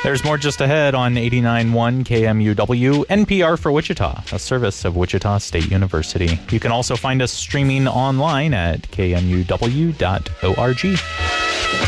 There's more just ahead on 89.1 KMUW, NPR for Wichita, a service of Wichita State University. You can also find us streaming online at kmuw.org.